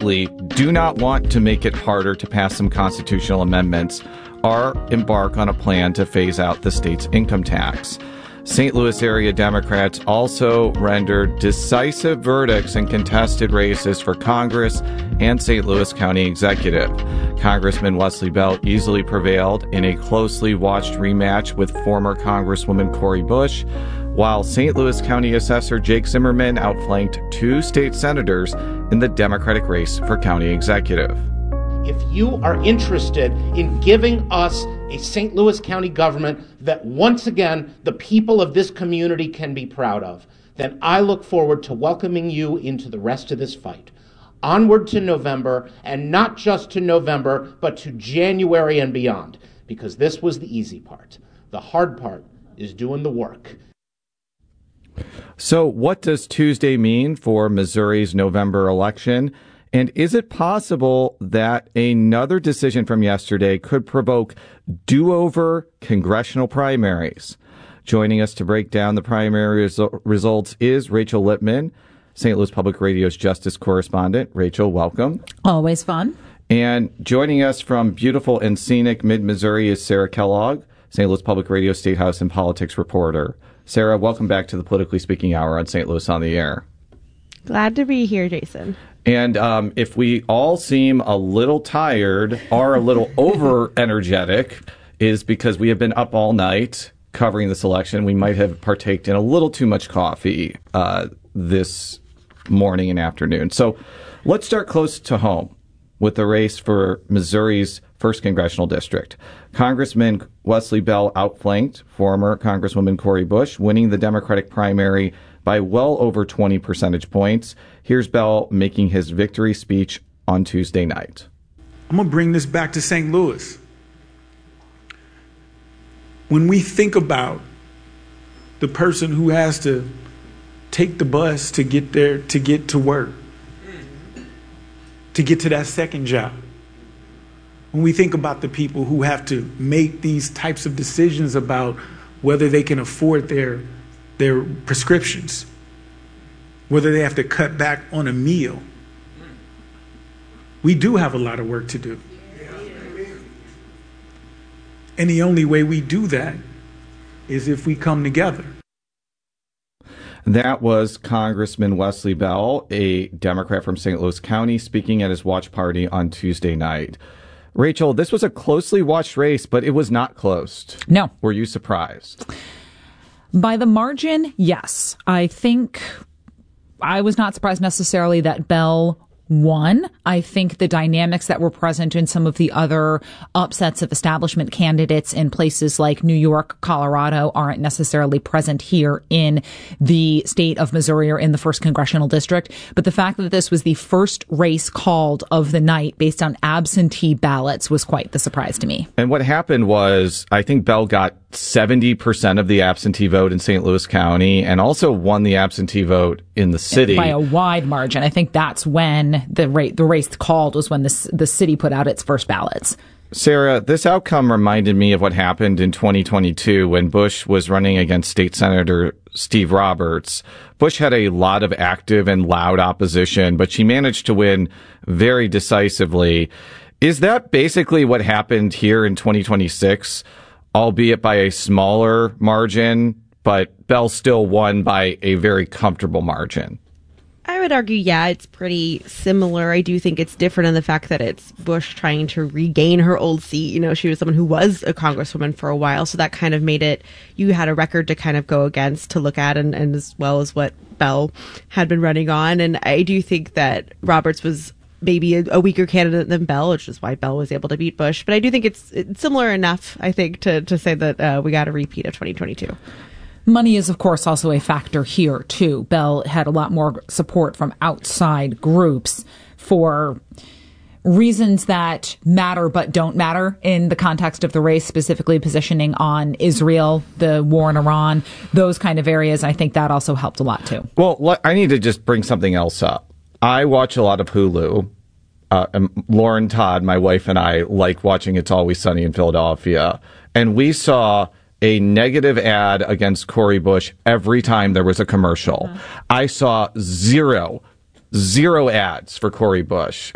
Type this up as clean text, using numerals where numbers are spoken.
clearly do not want to make it harder to pass some constitutional amendments or embark on a plan to phase out the state's income tax. St. Louis area Democrats also rendered decisive verdicts in contested races for Congress and St. Louis County Executive. Congressman Wesley Bell easily prevailed in a closely watched rematch with former Congresswoman Cori Bush, while St. Louis County Assessor Jake Zimmerman outflanked two state senators in the Democratic race for county executive. If you are interested in giving us a St. Louis County government that once again the people of this community can be proud of, then I look forward to welcoming you into the rest of this fight. Onward to November, and not just to November, but to January and beyond, because this was the easy part. The hard part is doing the work. So what does Tuesday mean for Missouri's November election? And is it possible that another decision from yesterday could provoke do-over congressional primaries? Joining us to break down the primary results is Rachel Lippman, St. Louis Public Radio's Justice Correspondent. Rachel, welcome. Always fun. And joining us from beautiful and scenic mid-Missouri is Sarah Kellogg, St. Louis Public Radio State House and Politics reporter. Sarah, welcome back to the Politically Speaking Hour on St. Louis on the Air. Glad to be here, Jason. And if we all seem a little tired or a little over-energetic, is because we have been up all night covering this election. We might have partaked in a little too much coffee this morning and afternoon. So let's start close to home with the race for Missouri's 1st Congressional District. Congressman Wesley Bell outflanked former Congresswoman Cori Bush, winning the Democratic primary by well over 20 percentage points. Here's Bell making his victory speech on Tuesday night. I'm going to bring this back to St. Louis. When we think about the person who has to take the bus to get there, to get to work, to get to that second job, when we think about the people who have to make these types of decisions about whether they can afford their prescriptions, whether they have to cut back on a meal, we do have a lot of work to do. And the only way we do that is if we come together. That was Congressman Wesley Bell, a Democrat from St. Louis County, speaking at his watch party on Tuesday night. Rachel, this was a closely watched race, but it was not closed. No. Were you surprised? By the margin, yes. I think I was not surprised necessarily that Bell won. I think the dynamics that were present in some of the other upsets of establishment candidates in places like New York, Colorado aren't necessarily present here in the state of Missouri or in the 1st Congressional District. But the fact that this was the first race called of the night based on absentee ballots was quite the surprise to me. And what happened was, I think Bell got 70% of the absentee vote in St. Louis County and also won the absentee vote in the city. By a wide margin. I think that's when the race called was when the city put out its first ballots. Sarah, this outcome reminded me of what happened in 2022 when Bush was running against State Senator Steve Roberts. Bush had a lot of active and loud opposition, but she managed to win very decisively. Is that basically what happened here in 2026? Albeit by a smaller margin, but Bell still won by a very comfortable margin. I would argue, yeah, it's pretty similar. I do think it's different in the fact that it's Bush trying to regain her old seat. You know, she was someone who was a congresswoman for a while, so that kind of made it, you had a record to kind of go against, to look at, and as well as what Bell had been running on. And I do think that Roberts was maybe a weaker candidate than Bell, which is why Bell was able to beat Bush. But I do think it's similar enough, I think, to say that we got a repeat of 2022. Money is, of course, also a factor here, too. Bell had a lot more support from outside groups for reasons that matter but don't matter in the context of the race, specifically positioning on Israel, the war in Iran, those kind of areas. I think that also helped a lot, too. Well, I need to just bring something else up. I watch a lot of Hulu. And Lauren Todd, my wife, and I like watching It's Always Sunny in Philadelphia. And we saw a negative ad against Cori Bush every time there was a commercial. I saw zero ads for Cori Bush.